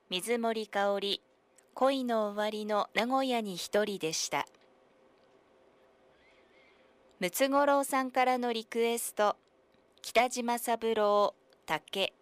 水森かおり、恋の終わりの名古屋に一人でした。ムツゴロウさんからのリクエスト、北島三郎、竹。